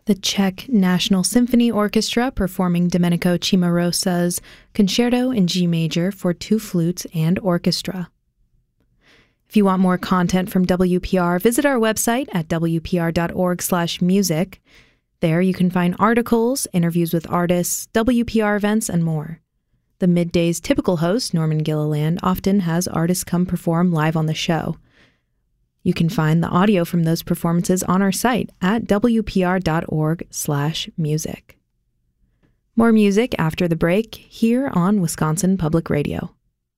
The Czech National Symphony Orchestra performing Domenico Cimarosa's Concerto in G Major for 2 flutes and orchestra. If you want more content from WPR, visit our website at wpr.org/music. There you can find articles, interviews with artists, WPR events, and more. The Midday's typical host, Norman Gilliland, often has artists come perform live on the show. You can find the audio from those performances on our site at wpr.org/music. More music after the break here on Wisconsin Public Radio.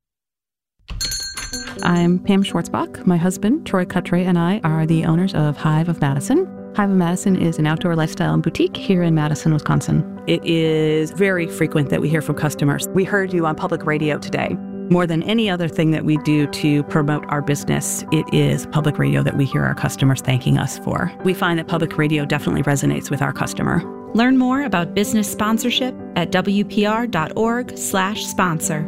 I'm Pam Schwartzbach. My husband, Troy Cutray, and I are the owners of Hive of Madison. Hive of Madison is an outdoor lifestyle boutique here in Madison, Wisconsin. It is very frequent that we hear from customers. We heard you on public radio today. More than any other thing that we do to promote our business, it is public radio that we hear our customers thanking us for. We find that public radio definitely resonates with our customer. Learn more about business sponsorship at wpr.org/sponsor.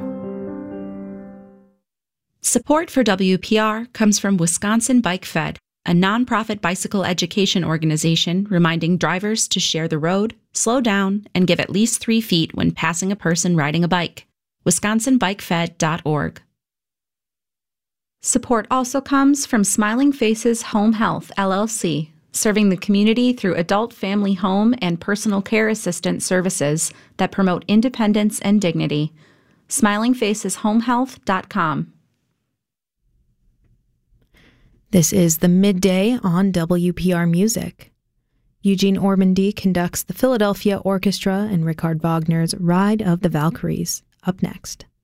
Support for WPR comes from Wisconsin Bike Fed, a nonprofit bicycle education organization reminding drivers to share the road, slow down, and give at least 3 feet when passing a person riding a bike. WisconsinBikeFed.org. Support also comes from Smiling Faces Home Health, LLC, serving the community through adult family home and personal care assistant services that promote independence and dignity. SmilingFacesHomeHealth.com. This is the Midday on WPR Music. Eugene Ormandy conducts the Philadelphia Orchestra and Richard Wagner's Ride of the Valkyries. Up next.